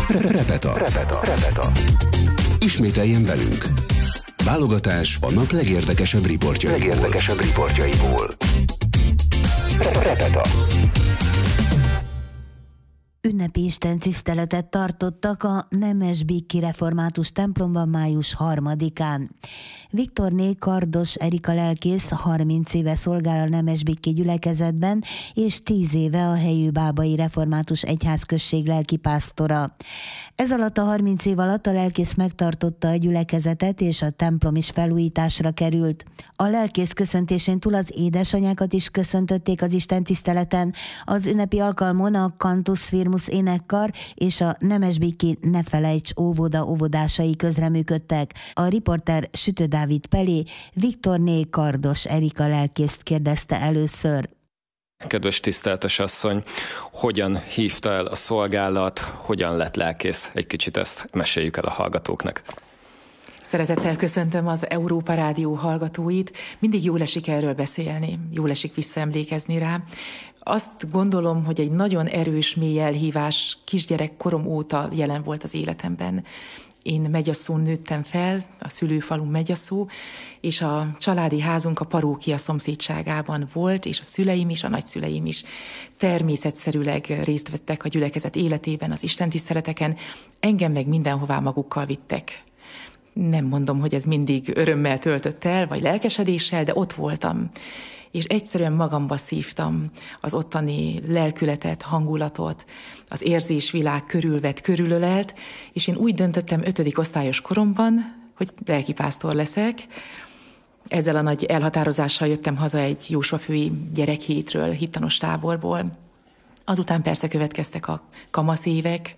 Repeta. Ismételjen velünk. Válogatás a nap legérdekesebb riportjaiból. Repeta. Ünnepi istentiszteletet tartottak a Nemesbikki református templomban május 3-án. Viktorné Kardos Erika lelkész 30 éve szolgál a Nemesbikki gyülekezetben, és 10 éve a Helyőbábai Református Egyházközség lelkipásztora. Ez alatt a 30 év alatt a lelkész megtartotta a gyülekezetet, és a templom is felújításra került. A lelkész köszöntésén túl az édesanyákat is köszöntötték az istentiszteleten. Az ünnepi alkalmon a Cantus Firmus énekkar és a Nemesbikki Ne Felejts óvoda óvodásai közreműködtek. A riporter Sütő Dávid Pelé Viktorné Kardos Erika lelkészt kérdezte először. Kedves tiszteltes asszony, hogyan hívta el a szolgálat, hogyan lett lelkész? Egy kicsit ezt meséljük el a hallgatóknak. Szeretettel köszöntöm az Európa Rádió hallgatóit. Mindig jól esik erről beszélni, jól esik visszaemlékezni rá. Azt gondolom, hogy egy nagyon erős, mély elhívás kisgyerek korom óta jelen volt az életemben. Én Megyasszón nőttem fel, a szülőfalun Megyasszó, és a családi házunk a parókia szomszédságában volt, és a szüleim is, a nagyszüleim is természetszerűleg részt vettek a gyülekezet életében, az istentiszteleteken, engem meg mindenhová magukkal vittek. Nem mondom, hogy ez mindig örömmel töltött el, vagy lelkesedéssel, de ott voltam. És egyszerűen magamba szívtam az ottani lelkületet, hangulatot, az érzésvilág körülvett, körülölelt, és én úgy döntöttem 5. osztályos koromban, hogy lelkipásztor leszek. Ezzel a nagy elhatározással jöttem haza egy jósvafői gyerekhétről, hittanos táborból. Azután persze következtek a kamasz évek,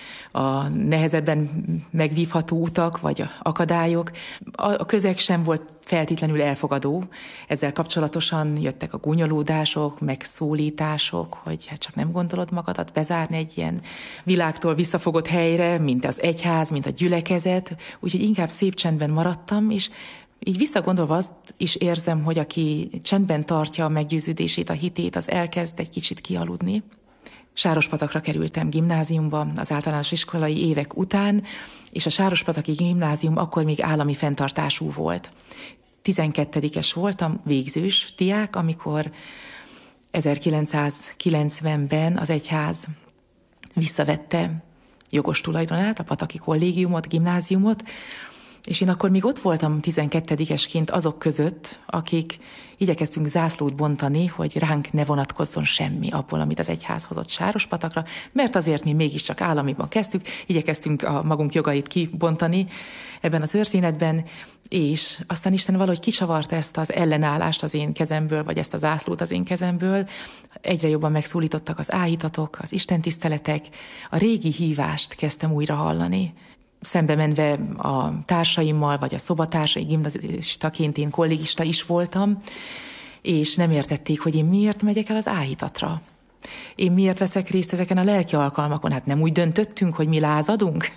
a nehezebben megvívható utak, vagy akadályok. A közeg sem volt feltétlenül elfogadó. Ezzel kapcsolatosan jöttek a gúnyolódások, megszólítások, hogy hát csak nem gondolod magadat bezárni egy ilyen világtól visszafogott helyre, mint az egyház, mint a gyülekezet. Úgyhogy inkább szép csendben maradtam, és így visszagondolva azt is érzem, hogy aki csendben tartja a meggyőződését, a hitét, az elkezd egy kicsit kialudni. Sárospatakra kerültem gimnáziumba az általános iskolai évek után, és a Sárospataki gimnázium akkor még állami fenntartású volt. 12-es voltam, végzős diák, amikor 1990-ben az egyház visszavette jogos tulajdonát, a Pataki kollégiumot, gimnáziumot, és én akkor még ott voltam 12-esként azok között, akik igyekeztünk zászlót bontani, hogy ránk ne vonatkozzon semmi abból, amit az egyház hozott Sárospatakra, mert azért mi mégiscsak államiban kezdtük, igyekeztünk a magunk jogait kibontani ebben a történetben, és aztán Isten valahogy kicsavarta ezt az ellenállást az én kezemből, vagy ezt a zászlót az én kezemből. Egyre jobban megszólítottak az áhítatok, az istentiszteletek, a régi hívást kezdtem újra hallani. Szembe menve a társaimmal, vagy a szobatársai gimnazistaként én kollégista is voltam, és nem értették, hogy én miért megyek el az áhítatra. Én miért veszek részt ezeken a lelki alkalmakon? Hát nem úgy döntöttünk, hogy mi lázadunk?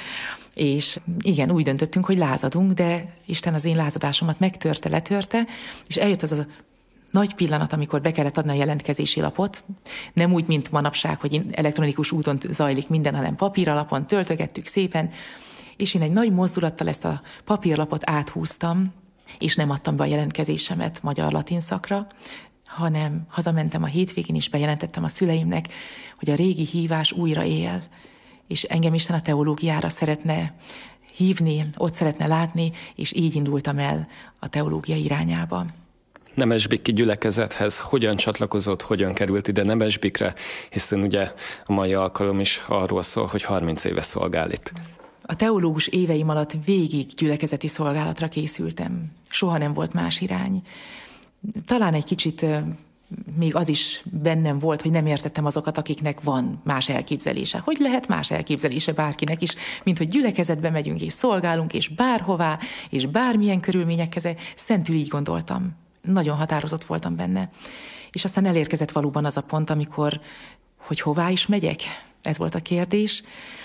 És igen, úgy döntöttünk, hogy lázadunk, de Isten az én lázadásomat megtörte, letörte, és eljött az a nagy pillanat, amikor be kellett adni a jelentkezési lapot. Nem úgy, mint manapság, hogy elektronikus úton zajlik minden, hanem papíralapon töltögettük szépen, és én egy nagy mozdulattal ezt a papírlapot áthúztam, és nem adtam be a jelentkezésemet magyar-latin szakra, hanem hazamentem a hétvégén, és bejelentettem a szüleimnek, hogy a régi hívás újra él, és engem Isten a teológiára szeretne hívni, ott szeretne látni, és így indultam el a teológia irányába. Nemesbikki gyülekezethez hogyan csatlakozott, hogyan került ide Nemesbikre, hiszen ugye a mai alkalom is arról szól, hogy 30 éve szolgál itt. A teológus éveim alatt végig gyülekezeti szolgálatra készültem. Soha nem volt más irány. Talán egy kicsit még az is bennem volt, hogy nem értettem azokat, akiknek van más elképzelése. Hogy lehet más elképzelése bárkinek is, mint hogy gyülekezetbe megyünk és szolgálunk, és bárhová, és bármilyen körülmények közé. Szentül így gondoltam. Nagyon határozott voltam benne. És aztán elérkezett valóban az a pont, amikor, hogy hová is megyek? Ez volt a kérdés.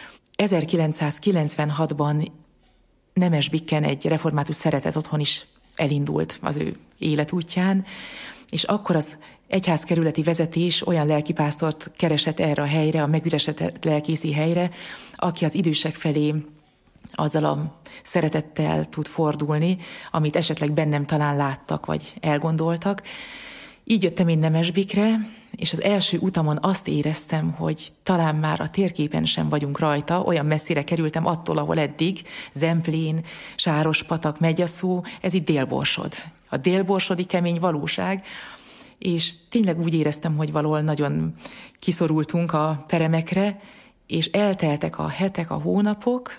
1996-ban Nemesbikken egy református szeretet otthon is elindult az ő életútján, és akkor az egyházkerületi vezetés olyan lelkipásztort keresett erre a helyre, a megüresedett lelkészi helyre, aki az idősek felé azzal a szeretettel tud fordulni, amit esetleg bennem talán láttak, vagy elgondoltak. Így jöttem én Nemesbikre, és az első utamon azt éreztem, hogy talán már a térképen sem vagyunk rajta, olyan messzire kerültem attól, ahol eddig, Zemplén, Sárospatak, Megyaszó, ez itt Délborsod. A délborsodi kemény valóság, és tényleg úgy éreztem, hogy valahol nagyon kiszorultunk a peremekre, és elteltek a hetek, a hónapok,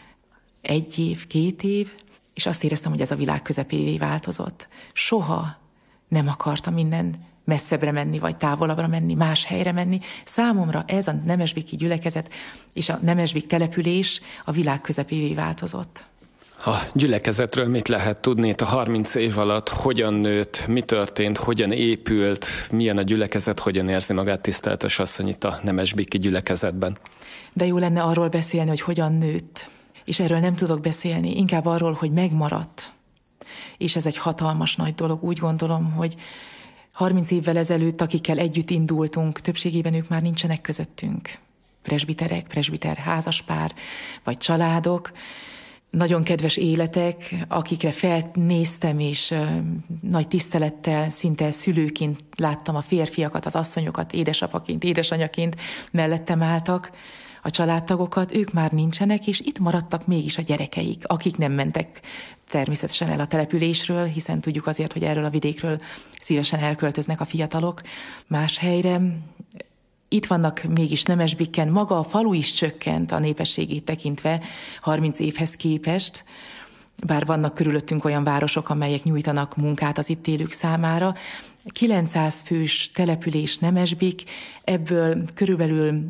1 év, 2 év, és azt éreztem, hogy ez a világ közepévé változott. Soha nem akartam minden messzebbre menni, vagy távolabbra menni, más helyre menni. Számomra ez a nemesbiki gyülekezet és a Nemesbik település a világ közepévé változott. A gyülekezetről mit lehet tudni itt a 30 év alatt? Hogyan nőtt, mi történt, hogyan épült, milyen a gyülekezet, hogyan érzi magát tiszteletes asszony itt a Nemesbiki gyülekezetben? De jó lenne arról beszélni, hogy hogyan nőtt. És erről nem tudok beszélni, inkább arról, hogy megmaradt. És ez egy hatalmas nagy dolog. Úgy gondolom, hogy 30 évvel ezelőtt, akikkel együtt indultunk, többségében ők már nincsenek közöttünk. Presbiterek, presbiter házaspár, vagy családok, nagyon kedves életek, akikre felnéztem, és nagy tisztelettel, szinte szülőként láttam a férfiakat, az asszonyokat, édesapaként, édesanyaként mellettem álltak, a családtagokat, ők már nincsenek, és itt maradtak mégis a gyerekeik, akik nem mentek természetesen el a településről, hiszen tudjuk azért, hogy erről a vidékről szívesen elköltöznek a fiatalok más helyre. Itt vannak mégis Nemesbikken, maga a falu is csökkent a népességét tekintve 30 évhez képest, bár vannak körülöttünk olyan városok, amelyek nyújtanak munkát az itt élők számára. 900 fős település Nemesbik, ebből körülbelül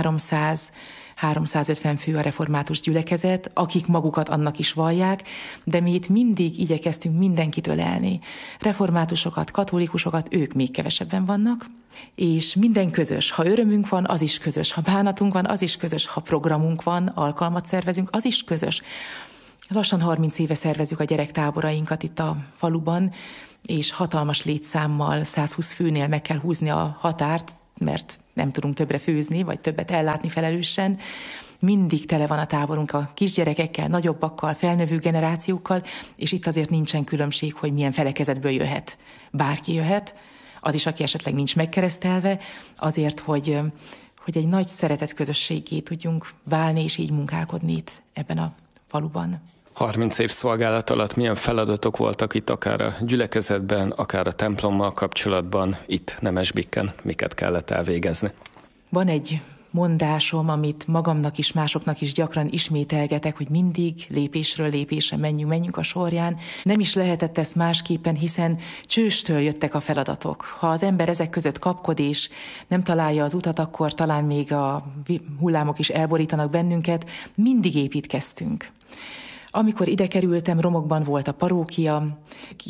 300-350 fő a református gyülekezet, akik magukat annak is vallják, de mi itt mindig igyekeztünk mindenkit ölelni. Reformátusokat, katolikusokat, ők még kevesebben vannak, és minden közös. Ha örömünk van, az is közös. Ha bánatunk van, az is közös. Ha programunk van, alkalmat szervezünk, az is közös. Lassan 30 éve szervezzük a gyerektáborainkat itt a faluban, és hatalmas létszámmal, 120 főnél meg kell húzni a határt, mert nem tudunk többre főzni, vagy többet ellátni felelősen. Mindig tele van a táborunk a kisgyerekekkel, nagyobbakkal, felnövő generációkkal, és itt azért nincsen különbség, hogy milyen felekezetből jöhet. Bárki jöhet, az is, aki esetleg nincs megkeresztelve, azért, hogy egy nagy szeretet közösségé tudjunk válni, és így munkálkodni itt ebben a faluban. 30 év szolgálat alatt milyen feladatok voltak itt, akár a gyülekezetben, akár a templommal kapcsolatban, itt Nemesbikken, miket kellett elvégezni? Van egy mondásom, amit magamnak is, másoknak is gyakran ismételgetek, hogy mindig lépésről lépésre menjünk a sorján. Nem is lehetett ezt másképpen, hiszen csőstől jöttek a feladatok. Ha az ember ezek között kapkod és nem találja az utat, akkor talán még a hullámok is elborítanak bennünket. Mindig építkeztünk. Amikor ide kerültem, romokban volt a parókia.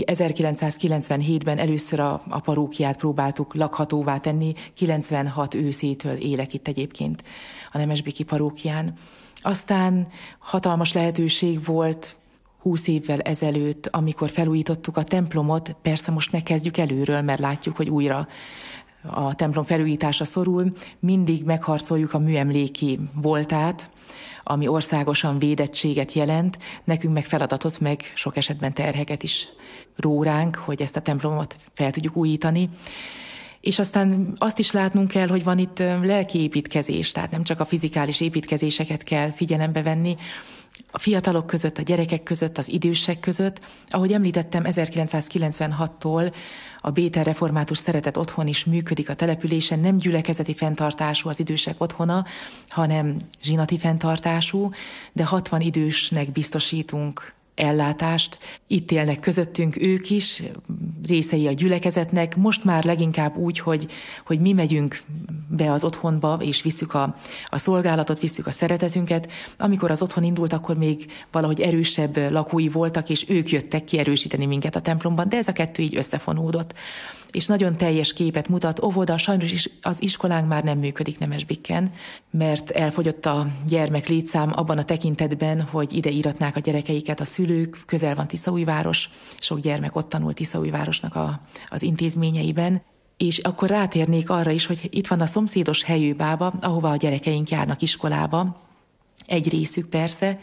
1997-ben először a parókiát próbáltuk lakhatóvá tenni, 96 őszétől élek itt egyébként a Nemesbiki parókián. Aztán hatalmas lehetőség volt 20 évvel ezelőtt, amikor felújítottuk a templomot, persze most megkezdjük előről, mert látjuk, hogy újra a templom felújítása szorul, mindig megharcoljuk a műemléki voltát, ami országosan védettséget jelent, nekünk meg feladatot, meg sok esetben terheket is ró ránk, hogy ezt a templomot fel tudjuk újítani. És aztán azt is látnunk kell, hogy van itt lelki építkezés, tehát nem csak a fizikális építkezéseket kell figyelembe venni, a fiatalok között, a gyerekek között, az idősek között. Ahogy említettem, 1996-tól a Bétel Református Szeretet Otthon is működik a településen, nem gyülekezeti fenntartású az idősek otthona, hanem zsinati fenntartású, de 60 idősnek biztosítunk ellátást. Itt élnek közöttünk ők is, részei a gyülekezetnek, most már leginkább úgy, hogy mi megyünk be az otthonba, és visszük a szolgálatot, visszük a szeretetünket. Amikor az otthon indult, akkor még valahogy erősebb lakói voltak, és ők jöttek kierősíteni minket a templomban, de ez a kettő így összefonódott. És nagyon teljes képet mutat. Óvoda, sajnos az iskolánk már nem működik Nemesbikken, mert elfogyott a gyermek létszám abban a tekintetben, hogy ide íratnák a gyerekeiket a szülők, közel van Tiszaújváros, sok gyermek ott tanul Tiszaújvárosnak az intézményeiben. És akkor rátérnék arra is, hogy itt van a szomszédos helyőbába, ahova a gyerekeink járnak iskolába, egy részük persze.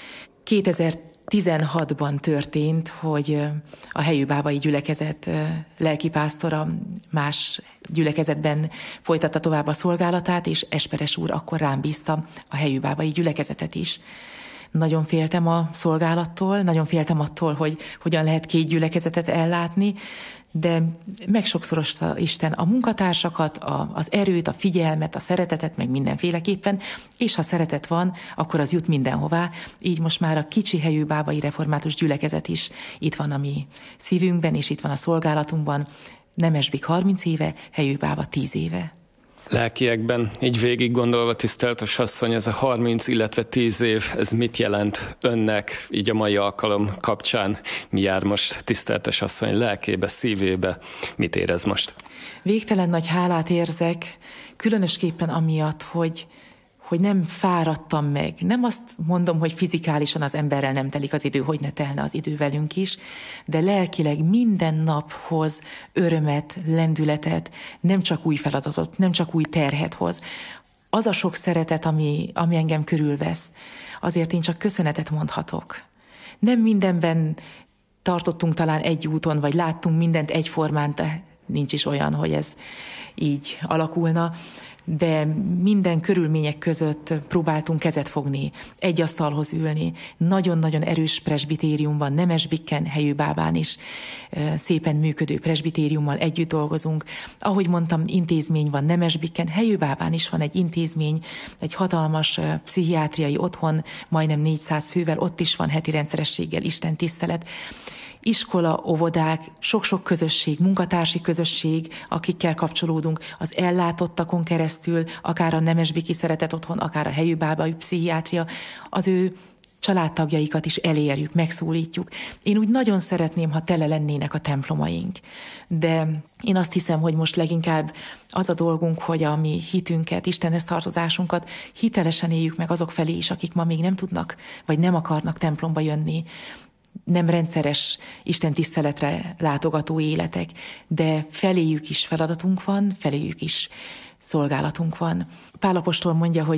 2016-ban történt, hogy a helyőbábai gyülekezet lelkipásztora más gyülekezetben folytatta tovább a szolgálatát, és Esperes úr akkor rám bízta a helyőbábai gyülekezetet is. Nagyon féltem a szolgálattól, nagyon féltem attól, hogy hogyan lehet 2 gyülekezetet ellátni, de megsokszorozta Isten a munkatársakat, az erőt, a figyelmet, a szeretetet, meg mindenféleképpen, és ha szeretet van, akkor az jut mindenhová. Így most már a kicsi helyőbábai református gyülekezet is itt van a mi szívünkben, és itt van a szolgálatunkban. Nemesbik 30 éve, helyőbába 10 éve. Lelkiekben, így végig gondolva, tiszteltes asszony, ez a 30, illetve 10 év, ez mit jelent önnek, így a mai alkalom kapcsán? Mi jár most tiszteltes asszony lelkébe, szívébe? Mit érez most? Végtelen nagy hálát érzek, különösképpen amiatt, hogy nem fáradtam meg. Nem azt mondom, hogy fizikálisan az emberrel nem telik az idő, hogy ne telne az idő velünk is, de lelkileg minden nap hoz örömet, lendületet, nem csak új feladatot, nem csak új terhet hoz. Az a sok szeretet, ami engem körülvesz, azért én csak köszönetet mondhatok. Nem mindenben tartottunk talán egy úton, vagy láttunk mindent egyformán, de nincs is olyan, hogy ez így alakulna, de minden körülmények között próbáltunk kezet fogni, egy asztalhoz ülni. Nagyon-nagyon erős presbitériumban, Nemesbikken, helyőbábán is szépen működő presbitériummal együtt dolgozunk. Ahogy mondtam, intézmény van Nemesbikken, helyőbábán is van egy intézmény, egy hatalmas pszichiátriai otthon, majdnem 400 fővel, ott is van heti rendszerességgel istentisztelet. Iskola, óvodák, sok-sok közösség, munkatársi közösség, akikkel kapcsolódunk, az ellátottakon keresztül, akár a Nemesbiki Szeretet Otthon, akár a helyőbábai pszichiátria, az ő családtagjaikat is elérjük, megszólítjuk. Én úgy nagyon szeretném, ha tele lennének a templomaink, de én azt hiszem, hogy most leginkább az a dolgunk, hogy a mi hitünket, Istenhez tartozásunkat hitelesen éljük meg azok felé is, akik ma még nem tudnak, vagy nem akarnak templomba jönni, nem rendszeres istentiszteletre látogató életek, de feléjük is feladatunk van, feléjük is szolgálatunk van. Pál apostol mondja, hogy